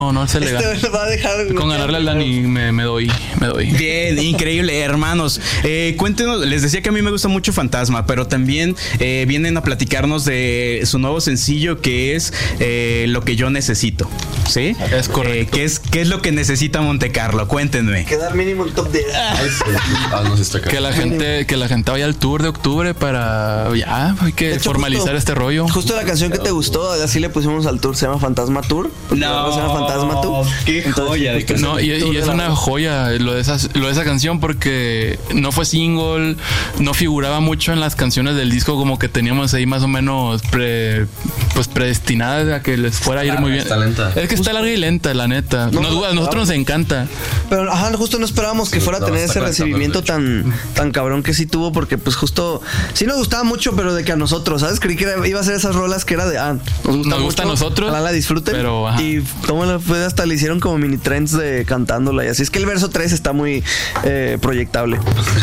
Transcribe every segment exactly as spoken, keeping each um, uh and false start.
No, no se le gana. Este va a dejar Con ganarle al Dani me, me doy, me doy. Bien, increíble, hermanos. Eh, cuéntenos, les decía que a mí me gusta mucho Fantasma, pero también eh, vienen a platicarnos de su nuevo sencillo que es eh, Lo que yo necesito. ¿Sí? Es correcto. Eh, ¿qué, es, ¿Qué es lo que necesita Montecarlo? Cuéntenme. Quedar mínimo en top diez. Ah, no, sí está acá. Que la gente, que la gente vaya al tour de octubre para ya, hay que De hecho, formalizar justo- este rollo. Justo la canción que te gustó, así le pusimos al tour, se llama Fantasma Tour. No, se llama Fantasma Tour. qué Entonces, joya de justo canción. No, y, y es una joya lo de, esas, lo de esa canción porque no fue single, no figuraba mucho en las canciones del disco, como que teníamos ahí más o menos pre, pues predestinadas a que les fuera a ir Larga, muy bien. está lenta. Es que está larga y lenta, la neta. No, Nos- a nosotros nos encanta. Pero ajá, justo no esperábamos que Sí, fuera a no, tener está ese conectado, recibimiento de hecho. tan, tan cabrón que sí tuvo, porque pues justo sí nos gustaba mucho, pero de que a nosotros, ¿sabes? Creí que era- iba a ser esas rolas que era de ah, nos gusta, Nos gusta a mucho, nosotros, ojalá la disfruten. pero, ajá. Y tómala, pues, hasta le hicieron como mini trends de cantándola y así. Es que el verso tres está muy eh, proyectable.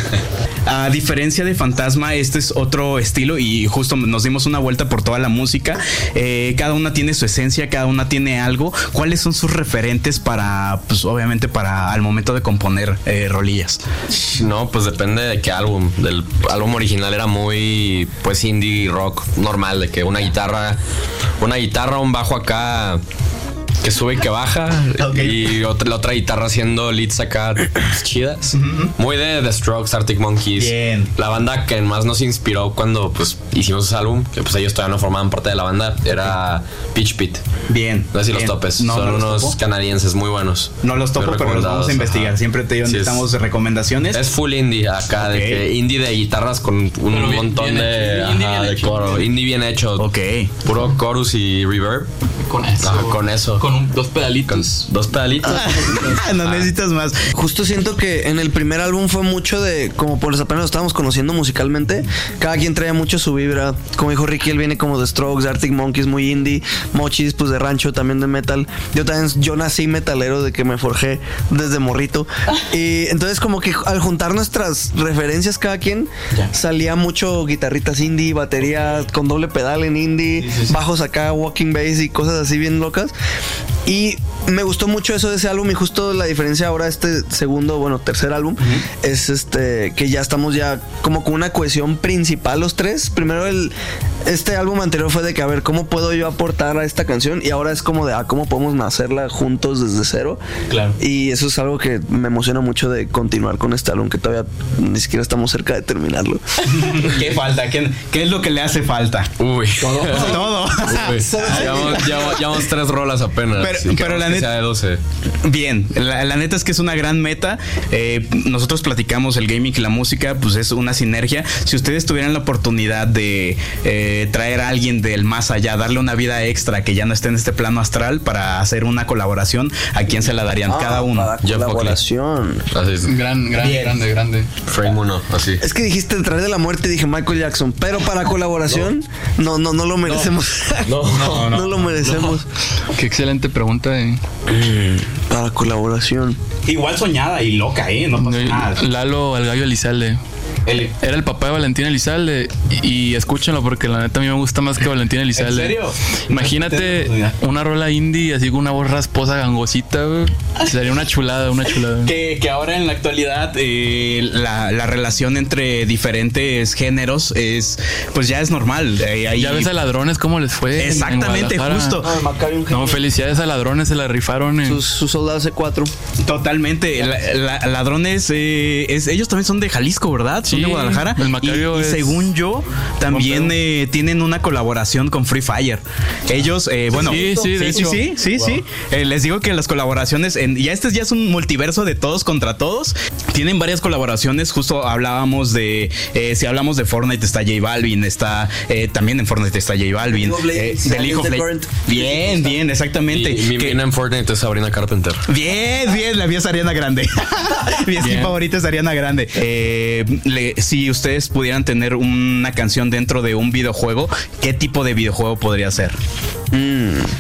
A diferencia de Fantasma, este es otro estilo y justo nos dimos una vuelta por toda la música. Eh, cada una tiene su esencia, cada una tiene algo. ¿Cuáles son sus referentes para, pues obviamente para al momento de componer eh, rolillas? No, pues depende de qué álbum. Del álbum original era muy, pues, indie rock normal, de que una guitarra, una guitarra, un bajo acá que sube y que baja, y otra, la otra guitarra haciendo leads acá chidas. Muy de The Strokes, Arctic Monkeys. Bien. La banda que más nos inspiró cuando pues hicimos ese álbum, que pues ellos todavía no formaban parte de la banda, era Pitch Pit. Bien. No sé si los bien. topes. No, Son no los unos topo. canadienses muy buenos. No los topo, Muy pero los vamos a recomendados, investigar. ajá. Siempre te Sí, es- necesitamos recomendaciones. Es full indie acá, Ok. de que indie de guitarras con un Pero bien- montón bien de, hecho, indie ajá, bien de hecho. coro. Indie bien hecho. Ok. Puro chorus y reverb. Con eso. Ajá, con eso. Con un- dos pedalitos. Con dos pedalitos. No necesitas más. Justo siento que en el primer álbum fue mucho de, como por apenas lo estábamos conociendo musicalmente, cada quien traía mucho su vibra. Como dijo Ricky, él viene como de Strokes, de Arctic Monkeys, muy indie. Mochis, pues de rancho, también de metal. Yo también, yo nací metalero de que me forjé desde morrito. Y entonces como que al juntar nuestras referencias cada quien, salía mucho guitarritas indie, batería con doble pedal en indie, bajos acá, walking bass y cosas así bien locas. Y me gustó mucho eso de ese álbum, y justo la diferencia ahora este segundo, bueno, tercer álbum, es este que ya estamos ya como con una cohesión principal los tres. Primero el este álbum anterior fue de que a ver cómo puedo yo aportar a esta canción, y ahora es como de ah, cómo podemos hacerla juntos desde cero. Claro. Y eso es algo que me emociona mucho de continuar con este álbum, que todavía ni siquiera estamos cerca de terminarlo. ¿Qué falta? ¿Qué, qué es lo que le hace falta? Uy. Todo. Uy. Llevamos, llevamos- llevamos tres rolas apenas. Pero- sí, pero queremos la que neta- sea de doce. Bien, la, la neta es que es una gran meta. Eh, nosotros platicamos el gaming y la música, pues es una sinergia. Si ustedes tuvieran la oportunidad de eh, traer a alguien del más allá, darle una vida extra que ya no esté en este plano astral para hacer una colaboración, ¿a quién se la darían? Cada uno. Para Jeff Buckley. colaboración. Así es. Gran, gran, Bien. grande, grande. Frame uno, así. Es que dijiste detrás de la muerte, dije Michael Jackson, pero para colaboración no no no, lo merecemos. No, no, no lo merecemos. Qué excelente pregunta. Eh. Para colaboración. Igual soñada y loca, ¿eh? No pasa nada. Lalo, el gallo Elizalde. El- Era el papá de Valentina Elizalde. Y, y escúchenlo porque la neta a mí me gusta más que Valentina Elizalde. ¿En serio? Imagínate una rola indie así con una voz rasposa, gangosita, güey. Sería una chulada, una chulada. Que, que ahora en la actualidad eh, la, la relación entre diferentes géneros es, pues ya es normal. Eh, ahí- Ya ves a Ladrones cómo les fue. en- en Exactamente, Guadalajara. justo. No, Macario, un No, genio. felicidades a Ladrones, se la rifaron. eh. Sus, sus soldados C cuatro. Totalmente. La- la- ladrones, eh, es, ellos también son de Jalisco, ¿verdad? Son Sí, de Guadalajara. el Y, Macario y es- según yo, también eh, tienen una colaboración con Free Fire. Ellos, eh, bueno, sí, sí, de sí, hecho. sí, sí, sí. Eh, les digo que las colaboraciones, en, ya este ya es un multiverso de todos contra todos. Tienen varias colaboraciones. Justo hablábamos de, eh, si hablamos de Fortnite está J Balvin, está eh, también en Fortnite está J Balvin. League of Legends, eh, de League of The Legends. Current. Bien, bien, exactamente. Y mi Que- mina en Fortnite es Sabrina Carpenter. Bien, bien, la mía es Ariana Grande. Mi skin Bien. favorita es Ariana Grande. Eh, le- si ustedes pudieran tener una canción dentro de un videojuego, ¿qué tipo de videojuego podría ser? Mm.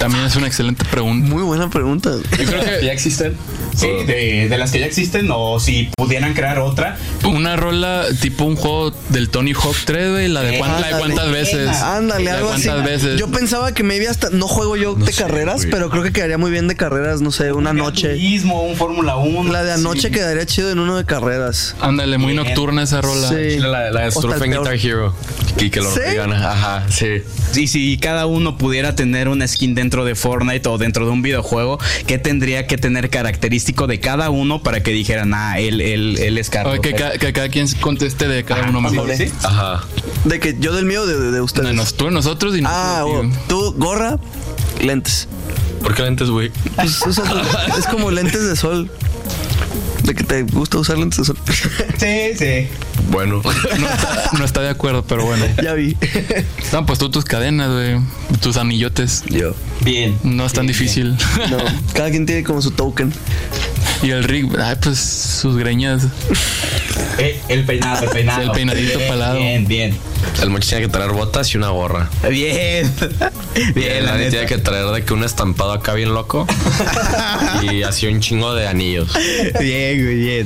También es una excelente pregunta. Muy buena pregunta. Yo creo que ya existen. Sí, de, de las que ya existen, o si pudieran crear otra. Una rola tipo un juego del Tony Hawk tres, güey, la de, Eh, cuán- la de cuántas veces. Ándale, La de algo así. cuántas veces. Yo pensaba que maybe hasta no juego yo de sé, carreras, güey. pero creo que quedaría muy bien de carreras, no sé, una Un noche. turismo, un Fórmula uno. La de anoche sí. quedaría chido en uno de carreras. Ándale, muy Bien. nocturna esa rola. Sí. La, la de O hasta Surf el and peor. Guitar Hero. Y que lo ¿Sí? digan. Ajá, sí. Y si cada uno pudiera tener una skin dentro de Fortnite o dentro de un videojuego, ¿qué tendría que tener característico de cada uno para que dijeran, ah, él, él, él es Carlos? O que, ca- que cada quien conteste de cada uno mejor. ¿Sí? Ajá. De que yo del mío o de, de, de ustedes. De nos- tú, nosotros y Ah, nosotros. bueno. Tú, gorra, lentes. ¿Por qué lentes, güey? Pues, usas- es como lentes de sol. De que te gusta usar lentes de sol. Sí, sí. Bueno. No está, no está de acuerdo, pero bueno. Ya vi. No, pues tú tus cadenas, güey. Tus anillotes. Yo. Bien. No es tan Bien, difícil. No, cada quien tiene como su token. Y el Rick, ay, pues sus greñas. Eh, el peinado, el peinado. Sí, el peinadito Bien, palado. Bien, bien. El Mochi tiene que traer botas y una gorra. Bien. Bien, El la Dani neta. tiene que traer de que un estampado acá bien loco. Y así un chingo de anillos. Bien, güey, bien.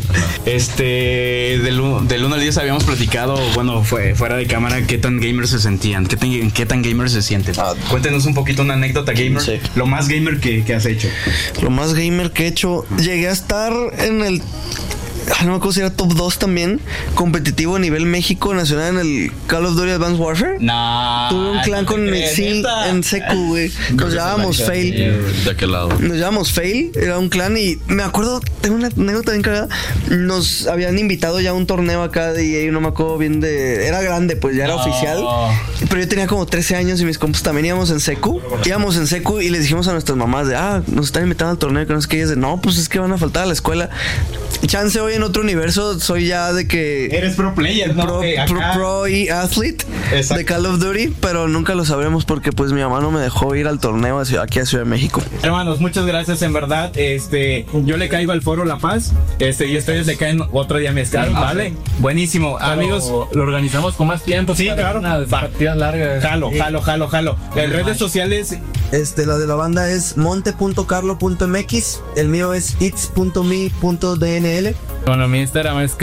Este, del, u- del uno al diez habíamos platicado, bueno, fue fuera de cámara, qué tan gamers se sentían, qué tan, qué tan gamers se sienten. Ah. Cuéntenos un poquito una anécdota gamer, Sí. lo más gamer que, que has hecho. Lo más gamer que he hecho. Llegué a estar en el. ah, No me acuerdo si era top dos también. Competitivo a nivel México nacional en el Call of Duty Advanced Warfare. No. Tuve un clan con sí en secu, güey. Nos llamábamos Fail. ¿De qué lado? Nos llamamos Fail, era un clan y me acuerdo, tengo una anécdota bien cagada. Nos habían invitado ya a un torneo acá de E A, no me acuerdo bien de. Era grande, pues ya era No. oficial. Pero yo tenía como trece años y mis compas también íbamos en secu. Íbamos en secu y les dijimos a nuestras mamás de, ah, nos están invitando al torneo, que no sé qué. Y ellas de, no, pues es que van a faltar a la escuela. Chance hoy en otro universo soy ya de que. Eres pro player, ¿no? Pro, Eh, pro, acá- pro y athlete Exacto. de Call of Duty, pero nunca lo sabremos porque pues mi mamá no me dejó ir al torneo hacia- aquí a Ciudad de México. Hermanos, muchas gracias en verdad. Este, yo le caigo al Foro La Paz. Este, y ustedes le caen otro día mezcal, ¿vale? Buenísimo. Amigos, lo organizamos con más tiempo. Sí, para claro. unas Va. partidas largas. jalo, jalo, jalo, jalo. En redes sociales, Este, la de la banda es monte punto carlo punto m x. El mío es its punto me punto d n l. Bueno, mi Instagram es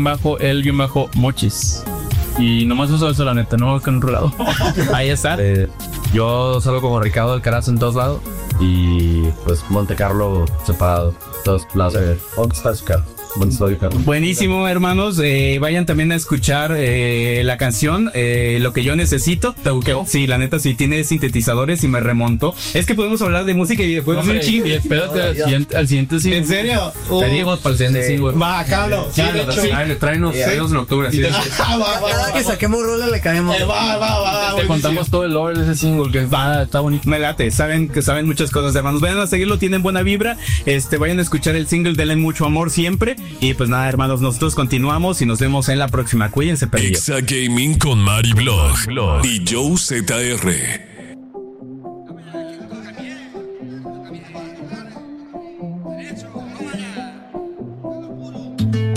carlos-el-mochis. Y nomás uso eso, la neta, no con otro lado. Ahí está. Eh, yo salgo como Ricardo Alcaraz en todos lados. Y pues Monte Carlo separado. Todos lados. Eh, ¿Dónde está su carro? ¿Dónde está su carro? buenísimo, hermanos. Eh, vayan también a escuchar eh, la canción eh, Lo que yo necesito. ¿Te buqueo? Sí, la neta, sí tiene sintetizadores y me remonto. Es que podemos hablar de música y videojuegos un chingo. Y espérate al siguiente, al siguiente sí. ¿En serio? Te digo para el siguiente sí, güey. Va, Carlos. Sí, de hecho. Tráenos en octubre. así de- Ah, va, va, Cada va, que va. saquemos rola le caemos. Eh, va, va, va, Te buenísimo. contamos todo el lore de ese single que va, está bonito. Me late, saben que saben muchas cosas, hermanos. Vayan a seguirlo, tienen buena vibra. Este, vayan a escuchar el single, denle mucho amor siempre. Y pues nada, hermanos, nosotros continuamos y nos vemos en la próxima. Cuídense, perrillos. Exa Gaming con Mari Blog y Joe Z R.